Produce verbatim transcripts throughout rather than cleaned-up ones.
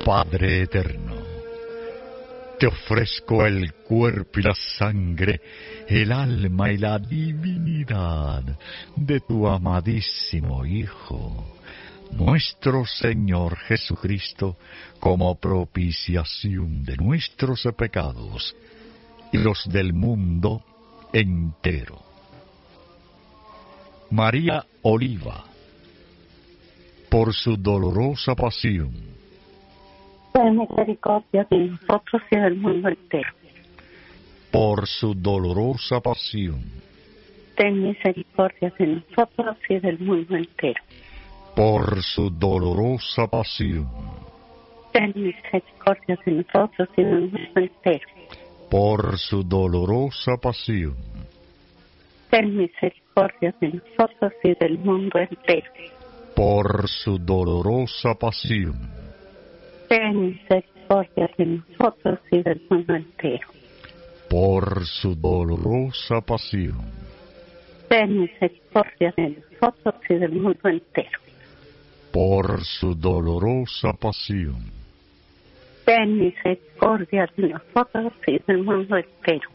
Padre eterno, te ofrezco el cuerpo y la sangre, el alma y la divinidad de tu amadísimo Hijo, nuestro Señor Jesucristo, como propiciación de nuestros pecados y los del mundo entero. María Oliva, por su dolorosa pasión, ten misericordia de nosotros y del mundo entero. por su dolorosa pasión, Ten misericordia de nosotros y del mundo entero. por su dolorosa pasión, Ten misericordia de nosotros y del mundo entero. por su dolorosa pasión, Ten misericordia de nosotros y del mundo entero. por su dolorosa pasión, Ten misericordia de nosotros y del mundo entero. por su dolorosa pasión, Ten misericordia de nosotros y del mundo entero. por su dolorosa pasión, Ten misericordia de nosotros y del mundo entero.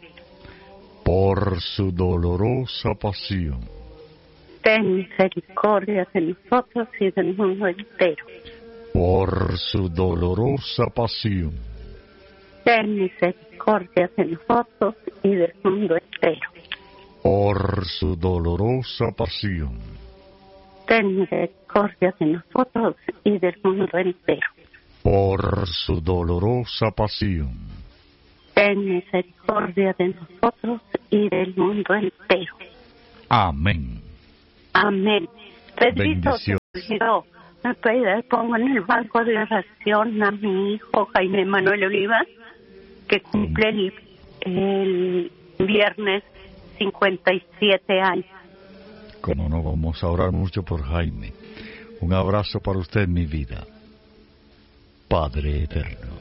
por su dolorosa pasión, Ten misericordia de nosotros y del mundo entero. por su dolorosa pasión, Ten misericordia de nosotros y del mundo entero. por su dolorosa pasión, Ten misericordia de nosotros y del mundo entero. por su dolorosa pasión, Ten misericordia de nosotros y del mundo entero. amén. Amén. Pedrito, Bendición. te pido, me pide, pongo en el banco de oración a mi hijo Jaime Manuel Oliva, que cumple el, el viernes cincuenta y siete años. Como no, vamos a orar mucho por Jaime. Un abrazo para usted, mi vida. Padre eterno,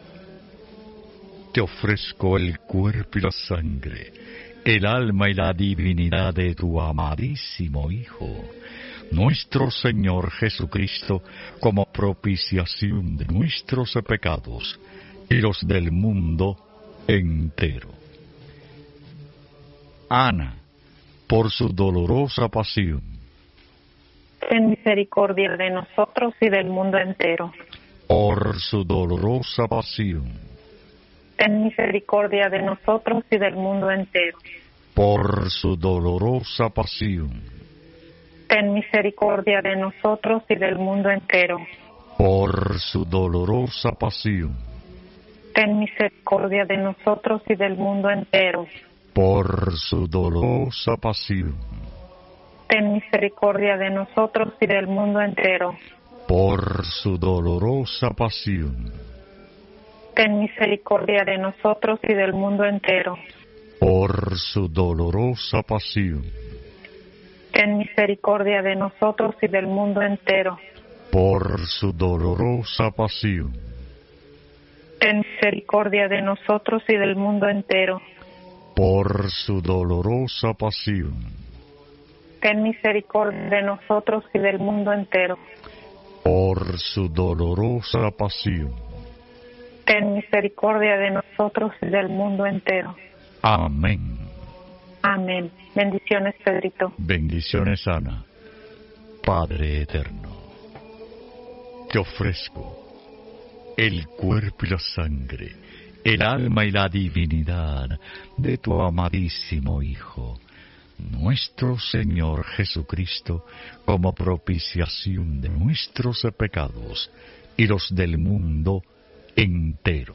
te ofrezco el cuerpo y la sangre, el alma y la divinidad de tu amadísimo Hijo, nuestro Señor Jesucristo, como propiciación de nuestros pecados y los del mundo entero. Ana, por su dolorosa pasión, ten misericordia de nosotros y del mundo entero. por su dolorosa pasión, Ten misericordia de nosotros y del mundo entero. por su dolorosa pasión, Ten misericordia de nosotros y del mundo entero. por su dolorosa pasión, Ten misericordia de nosotros y del mundo entero. por su dolorosa pasión, Ten misericordia de nosotros y del mundo entero. por su dolorosa pasión, Ten misericordia de nosotros y del mundo entero. por su dolorosa pasión, Ten misericordia de nosotros y del mundo entero. por su dolorosa pasión, Ten misericordia de nosotros y del mundo entero. por su dolorosa pasión, Ten misericordia de nosotros y del mundo entero. por su dolorosa pasión. Ten misericordia de nosotros y del mundo entero. Amén. Amén. Bendiciones, Pedrito. Bendiciones, Ana. Padre eterno, te ofrezco el cuerpo y la sangre, el alma y la divinidad de tu amadísimo Hijo, nuestro Señor Jesucristo, como propiciación de nuestros pecados y los del mundo entero.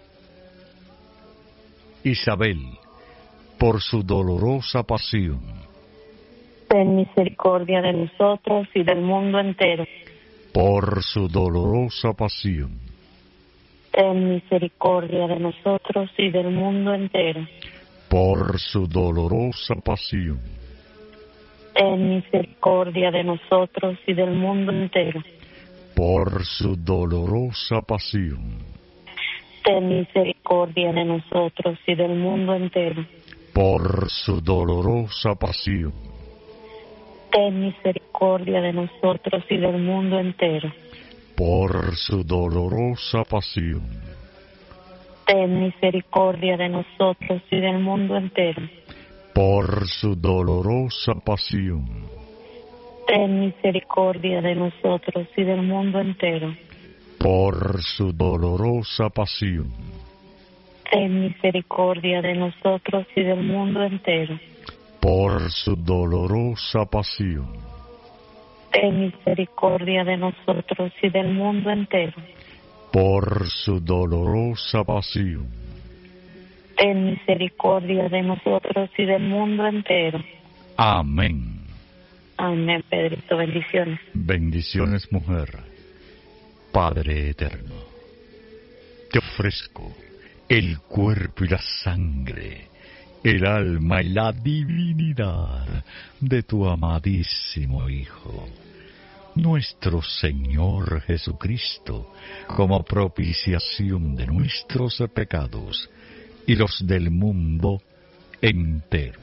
Isabel, por su dolorosa pasión, Ten misericordia de nosotros y del mundo entero. por su dolorosa pasión, Ten misericordia de nosotros y del mundo entero. por su dolorosa pasión, Ten misericordia de nosotros y del mundo entero. por su dolorosa pasión, Ten misericordia de nosotros y del mundo entero. por su dolorosa pasión, Ten misericordia de nosotros y del mundo entero. por su dolorosa pasión. Ten misericordia de nosotros y del mundo entero. Por su dolorosa pasión. Ten misericordia de nosotros y del mundo entero. Por su dolorosa pasión. Ten misericordia de nosotros y del mundo entero. Por su dolorosa pasión. Ten misericordia de nosotros y del mundo entero. Por su dolorosa pasión. Ten misericordia de nosotros y del mundo entero. Amén. Amén, Pedrito. Bendiciones. Bendiciones, mujer. Padre eterno, te ofrezco el cuerpo y la sangre, el alma y la divinidad de tu amadísimo Hijo, nuestro Señor Jesucristo, como propiciación de nuestros pecados y los del mundo entero.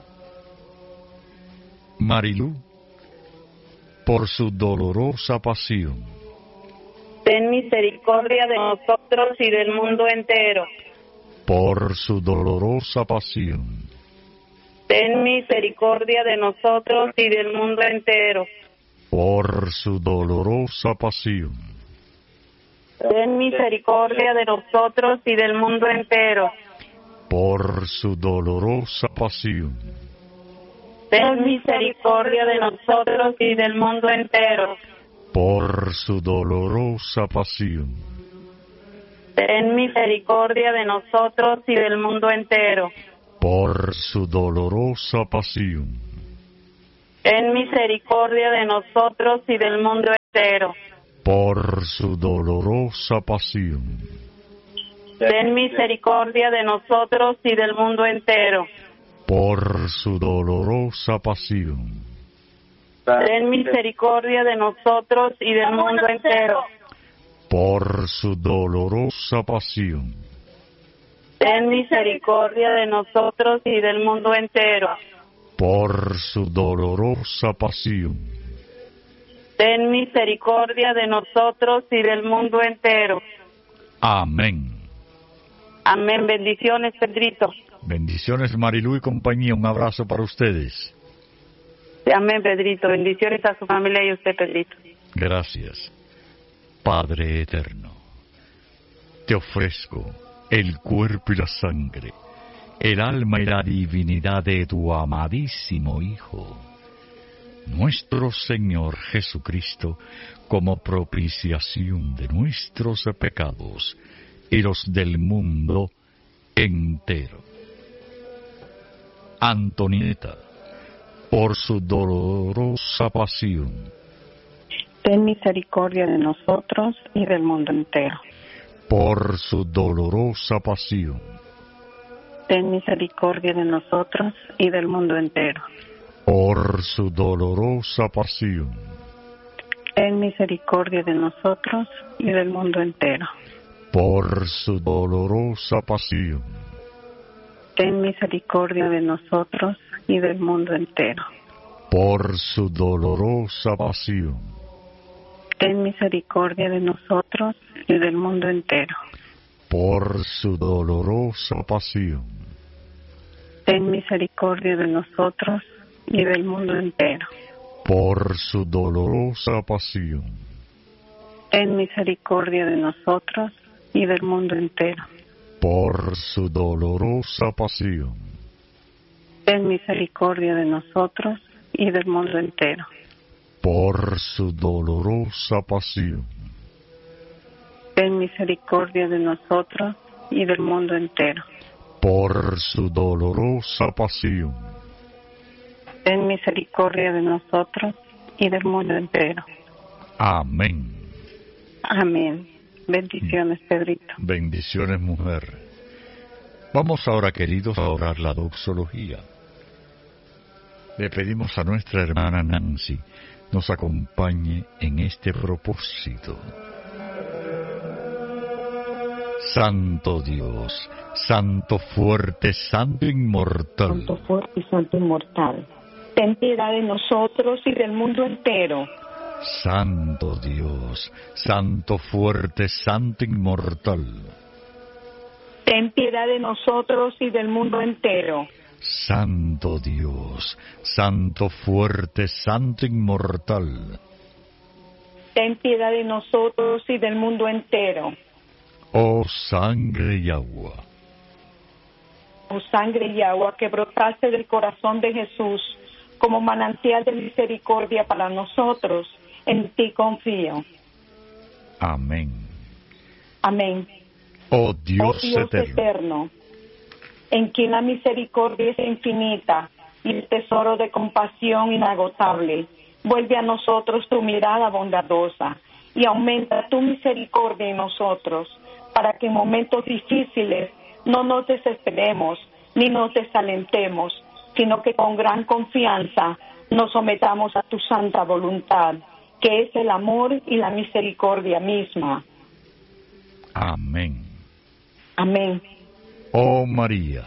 Marilú, por su dolorosa pasión, ten misericordia de nosotros y del mundo entero. por su dolorosa pasión, Ten misericordia de nosotros y del mundo entero. por su dolorosa pasión, Ten misericordia de nosotros y del mundo entero. por su dolorosa pasión, Ten misericordia de nosotros y del mundo entero. por su dolorosa pasión, Ten misericordia de nosotros y del mundo entero. por su dolorosa pasión, Ten misericordia de nosotros y del mundo entero. por su dolorosa pasión, Ten misericordia de nosotros y del mundo entero. por su dolorosa pasión, Ten misericordia de nosotros y del mundo entero. por su dolorosa pasión, Ten misericordia de nosotros y del mundo entero. por su dolorosa pasión, Ten misericordia de nosotros y del mundo entero. amén. Amén. Bendiciones, Pedrito. Bendiciones, Marilú y compañía, un abrazo para ustedes. Amén, Pedrito. Bendiciones a su familia y a usted, Pedrito. Gracias. Padre eterno, te ofrezco el cuerpo y la sangre, el alma y la divinidad de tu amadísimo Hijo, nuestro Señor Jesucristo, como propiciación de nuestros pecados y los del mundo entero. Antonieta, por su dolorosa pasión, Ten misericordia de nosotros y del mundo entero. por su dolorosa pasión, Ten misericordia de nosotros y del mundo entero. por su dolorosa pasión, Ten misericordia de nosotros y del mundo entero. por su dolorosa pasión, Ten misericordia de nosotros y del mundo entero. por su dolorosa pasión, Ten misericordia de nosotros y del mundo entero. por su dolorosa pasión, Ten misericordia de nosotros y del mundo entero. por su dolorosa pasión, Ten misericordia de nosotros y del mundo entero. por su dolorosa pasión, Ten misericordia de nosotros y del mundo entero. por su dolorosa pasión, Ten misericordia de nosotros y del mundo entero. por su dolorosa pasión, Ten misericordia de nosotros y del mundo entero. amén. Amén. Bendiciones, Pedrito. Bendiciones, mujer. Vamos ahora, queridos, a orar la doxología. Le pedimos a nuestra hermana Nancy nos acompañe en este propósito. Santo Dios, Santo fuerte, Santo inmortal, Santo fuerte y Santo inmortal, ten piedad de nosotros y del mundo entero. Santo Dios, Santo fuerte, Santo inmortal. Ten piedad de nosotros y del mundo entero. Santo Dios, Santo fuerte, Santo inmortal. Ten piedad de nosotros y del mundo entero. Oh sangre y agua. Oh sangre y agua que brotaste del corazón de Jesús como manantial de misericordia para nosotros, en ti confío. Amén. Amén. Oh Dios, oh Dios eterno. eterno, en quien la misericordia es infinita y el tesoro de compasión inagotable, vuelve a nosotros tu mirada bondadosa y aumenta tu misericordia en nosotros, para que en momentos difíciles no nos desesperemos ni nos desalentemos, sino que con gran confianza nos sometamos a tu santa voluntad, que es el amor y la misericordia misma. Amén. Amén. Oh María.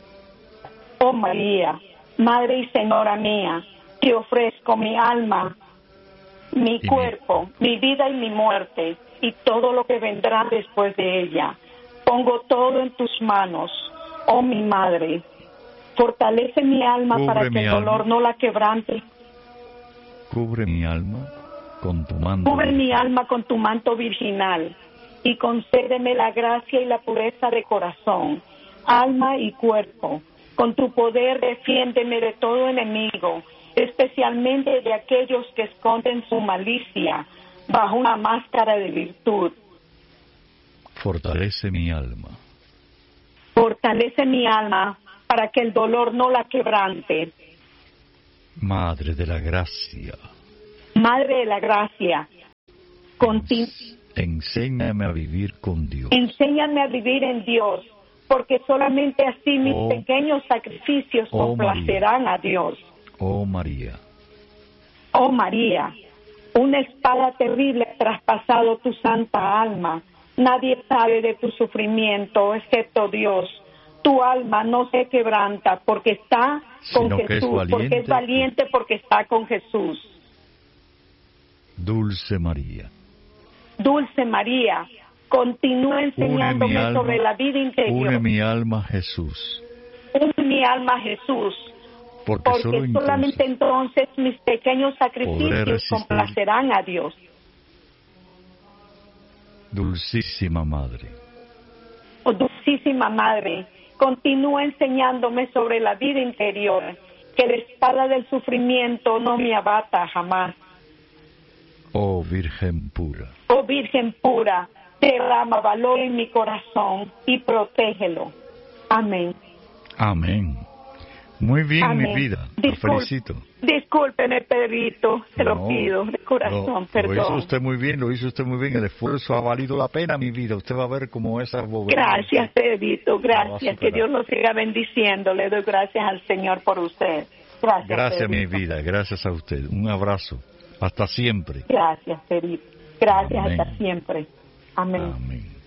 Oh María, Madre y Señora mía, te ofrezco mi alma, mi y cuerpo, mi... mi vida y mi muerte, y todo lo que vendrá después de ella. Pongo todo en tus manos, oh mi Madre. Fortalece mi alma Cubre para que el dolor alma. no la quebrante. Cubre mi alma con tu manto. Cubre mi alma con tu manto virginal y concédeme la gracia y la pureza de corazón, alma y cuerpo. Con tu poder defiéndeme de todo enemigo, especialmente de aquellos que esconden su malicia bajo una máscara de virtud. Fortalece mi alma. Fortalece mi alma para que el dolor no la quebrante. Madre de la gracia. Madre de la gracia. Conti- Enséñame a vivir con Dios. Enséñame a vivir en Dios, porque solamente así mis oh, pequeños sacrificios oh complacerán María. a Dios. Oh María. Oh María, una espada terrible ha traspasado tu santa alma. Nadie sabe de tu sufrimiento excepto Dios. Tu alma no se quebranta porque está con Sino Jesús, es porque es valiente, porque está con Jesús. Dulce María. Dulce María, continúa enseñándome alma, sobre la vida interior. Une mi alma a Jesús. Une mi alma a Jesús. Porque, porque solo solamente entonces, entonces mis pequeños sacrificios complacerán a Dios. Dulcísima Madre. Oh dulcísima Madre, continúa enseñándome sobre la vida interior, que la espada del sufrimiento no me abata jamás. Oh Virgen pura. Oh Virgen pura, derrama valor en mi corazón y protégelo. Amén. Amén. Muy bien, Amén. mi vida. Discul- Lo felicito. Discúlpeme, Pedrito, se no, lo pido, de corazón, no, perdón. Lo hizo usted muy bien, lo hizo usted muy bien. El esfuerzo ha valido la pena, mi vida. Usted va a ver cómo esa bobera. Gracias, Pedrito, gracias. Que Dios nos siga bendiciendo. Le doy gracias al Señor por usted. Gracias, Gracias, Pedrito. mi vida. Gracias a usted. Un abrazo. Hasta siempre. Gracias, Pedrito. Gracias, Amén. hasta siempre. Amén. Amén.